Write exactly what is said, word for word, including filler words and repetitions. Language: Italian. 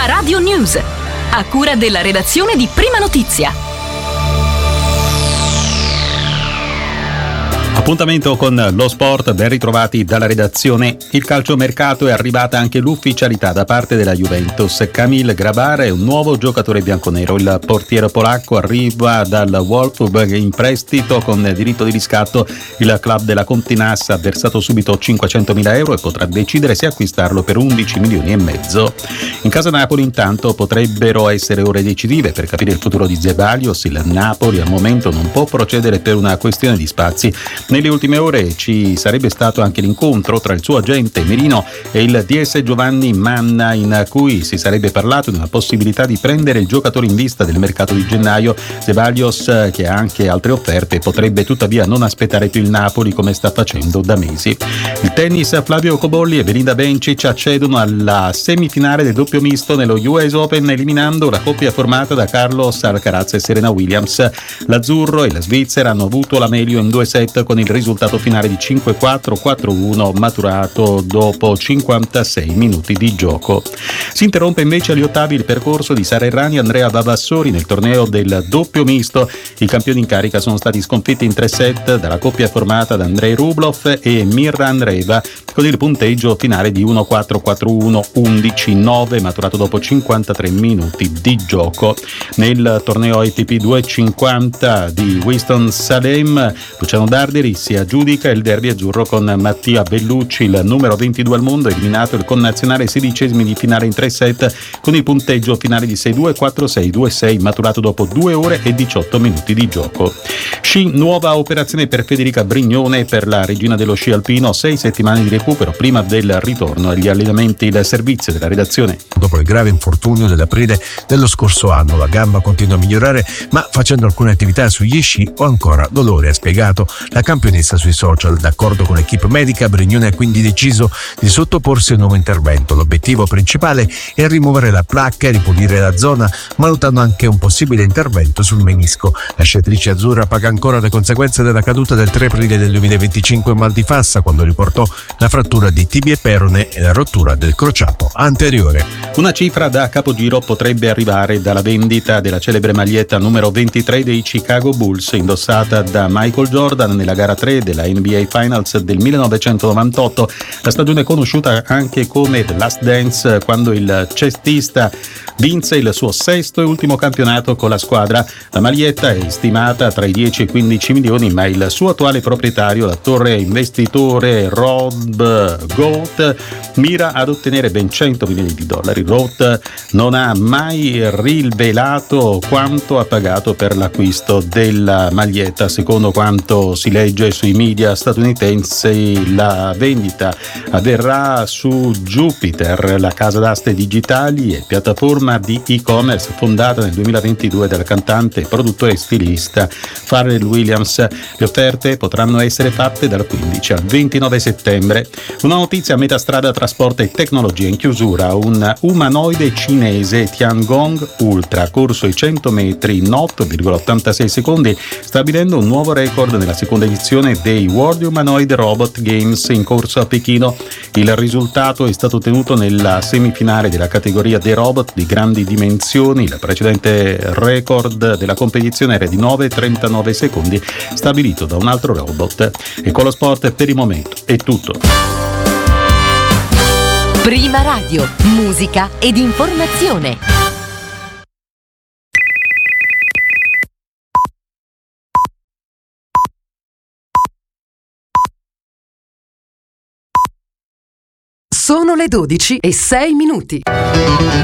Prima Radio News, a cura della redazione di Prima Notizia. Appuntamento con lo sport, ben ritrovati dalla redazione. Il calciomercato è arrivata anche l'ufficialità da parte della Juventus. Kamil Grabar è un nuovo giocatore bianconero. Il portiere polacco arriva dal Wolfsburg in prestito con diritto di riscatto. Il club della Continas ha versato subito cinquecentomila euro e potrà decidere se acquistarlo per undici milioni e mezzo. In casa Napoli intanto potrebbero essere ore decisive per capire il futuro di Zeballos. Il Napoli al momento non può procedere per una questione di spazi. Nelle ultime ore ci sarebbe stato anche l'incontro tra il suo agente Merino e il D S Giovanni Manna, in cui si sarebbe parlato di una possibilità di prendere il giocatore in vista del mercato di gennaio. Zeballos, che ha anche altre offerte, potrebbe tuttavia non aspettare più il Napoli come sta facendo da mesi. Il tennis, Flavio Cobolli e Belinda Bencic accedono alla semifinale del doppio misto nello U S Open, eliminando la coppia formata da Carlos Alcaraz e Serena Williams. L'Azzurro e la Svizzera hanno avuto la meglio in due set con il risultato finale di cinque quattro quattro uno maturato dopo cinquantasei minuti di gioco. Si interrompe invece agli ottavi il percorso di Sara Errani e Andrea Vavassori nel torneo del doppio misto. I campioni in carica sono stati sconfitti in tre set dalla coppia formata da Andrei Rublev e Mirra Andreeva, con il punteggio finale di uno quattro quattro uno undici nove maturato dopo cinquantatré minuti di gioco. Nel torneo A T P duecentocinquanta di Winston-Salem, Luciano Darderi si aggiudica il derby azzurro con Mattia Bellucci, il numero ventidue al mondo, eliminato il connazionale sedicesimi di finale in tre set con il punteggio finale di sei due quattro sei due sei maturato dopo due ore e diciotto minuti di gioco. Sci, nuova operazione per Federica Brignone, per la regina dello sci alpino, sei settimane di recupero prima del ritorno agli allenamenti. Il servizio della redazione. Dopo il grave infortunio dell'aprile dello scorso anno, la gamba continua a migliorare, ma facendo alcune attività sugli sci ho ancora dolore, ha spiegato la campionessa sui social. D'accordo con l'equipe medica, Brignone ha quindi deciso di sottoporsi a un nuovo intervento. L'obiettivo principale è rimuovere la placca e ripulire la zona, valutando anche un possibile intervento sul menisco. La sciatrice azzurra paga ancora le conseguenze della caduta del tre aprile del duemilaventicinque in Val di Fassa, quando riportò la frattura di tibia e perone e la rottura del crociato anteriore. Una cifra da capogiro potrebbe arrivare dalla vendita della celebre maglietta numero ventitré dei Chicago Bulls, indossata da Michael Jordan nella gara tre della N B A Finals del millenovecentonovantotto, la stagione conosciuta anche come The Last Dance, quando il cestista vinse il suo sesto e ultimo campionato con la squadra. La maglietta è stimata tra i dieci e i quindici milioni, ma il suo attuale proprietario, l'attore e investitore Rob Goat, mira ad ottenere ben cento milioni di dollari. Roth non ha mai rivelato quanto ha pagato per l'acquisto della maglietta. Secondo quanto si legge sui media statunitensi, la vendita avverrà su Jupiter, la casa d'aste digitali e piattaforma di e-commerce fondata nel duemilaventidue dal cantante, produttore e stilista Pharrell Williams. Le offerte potranno essere fatte dal quindici al ventinove settembre. Una notizia a metà strada tra sport e tecnologia. In chiusura, un umanoide cinese Tiangong Ultra ha corso i cento metri in otto virgola ottantasei secondi, stabilendo un nuovo record nella seconda edizione dei World Humanoid Robot Games in corso a Pechino. Il risultato è stato ottenuto nella semifinale della categoria dei robot di grandi dimensioni. Il precedente record della competizione era di nove virgola trentanove secondi, stabilito da un altro robot. E con lo sport per il momento è tutto. Prima Radio, musica ed informazione. Sono le dodici e sei minuti.